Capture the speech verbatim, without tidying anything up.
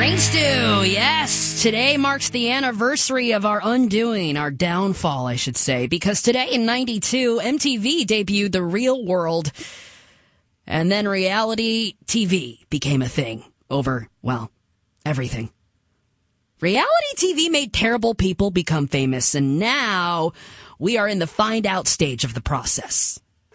Brain Stew, yes. Today marks the anniversary of our undoing, our downfall, I should say. Because today in ninety-two, M T V debuted The Real World. And then reality T V became a thing over, well, everything. Reality T V made terrible people become famous. And now we are in the find out stage of the process.